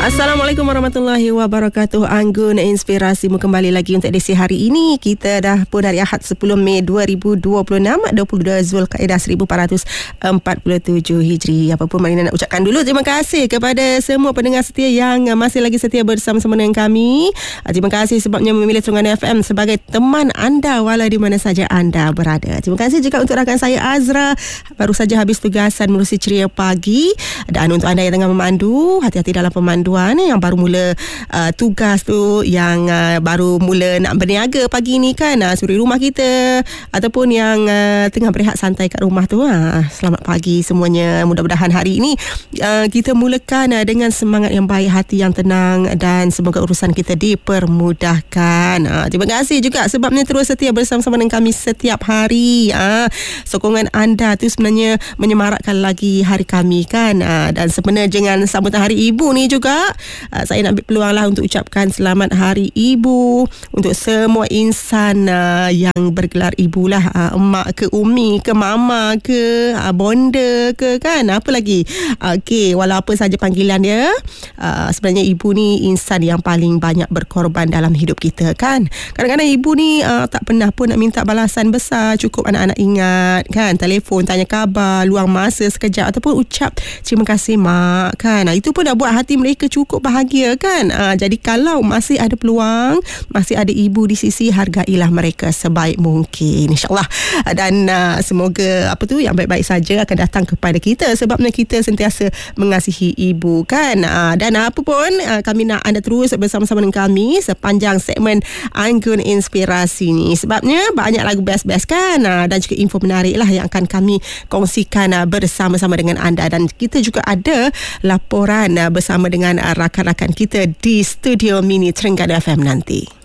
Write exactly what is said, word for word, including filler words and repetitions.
Assalamualaikum warahmatullahi wabarakatuh. Anggun Inspirasimu kembali lagi untuk edisi hari ini. Kita dah pun hari Ahad sepuluh Mei dua ribu dua puluh enam, dua puluh dua Zulkaidah seribu empat ratus empat puluh tujuh Hijri. Apa pun Marina nak ucapkan dulu terima kasih kepada semua pendengar setia yang masih lagi setia bersama-sama dengan kami. Terima kasih sebabnya memilih Terengganu F M sebagai teman anda walau di mana saja anda berada. Terima kasih juga untuk rakan saya Azra, baru saja habis tugasan menerusi ceria pagi. Dan untuk anda yang tengah memandu, hati-hati dalam pemanduan. Yang baru mula uh, tugas tu, yang uh, baru mula nak berniaga pagi ni kan, uh, suri rumah kita, ataupun yang uh, tengah berehat santai kat rumah tu, uh, selamat pagi semuanya. Mudah-mudahan hari ini uh, kita mulakan uh, dengan semangat yang baik, hati yang tenang, dan semoga urusan kita dipermudahkan. uh, Terima kasih juga sebabnya terus setia bersama-sama dengan kami setiap hari. uh, Sokongan anda tu sebenarnya menyemarakkan lagi hari kami kan. uh, Dan sebenarnya dengan sambutan Hari Ibu ni juga, Uh, saya nak ambil peluang lah untuk ucapkan selamat Hari Ibu untuk semua insan uh, yang bergelar ibu lah, uh, emak ke, umi ke, mama ke, uh, bonda ke kan, apa lagi. Okey, walau apa saja panggilan dia, uh, sebenarnya ibu ni insan yang paling banyak berkorban dalam hidup kita kan. Kadang-kadang ibu ni uh, tak pernah pun nak minta balasan besar, cukup anak-anak ingat kan, telefon tanya khabar, luang masa sekejap, ataupun ucap terima kasih mak kan. Nah, itu pun dah buat hati mereka cukup bahagia kan. Ha, jadi kalau masih ada peluang, masih ada ibu di sisi, hargailah mereka sebaik mungkin, insyaAllah. Dan uh, semoga apa tu yang baik-baik saja akan datang kepada kita, sebabnya kita sentiasa mengasihi ibu kan. Ha, dan apa pun uh, kami nak anda terus bersama-sama dengan kami sepanjang segmen Anggun Inspirasi ni, sebabnya banyak lagu best-best kan, ha, dan juga info menarik lah yang akan kami kongsikan uh, bersama-sama dengan anda. Dan kita juga ada laporan uh, bersama dengan uh, rakan-rakan kita di studio mini Terengganu F M nanti.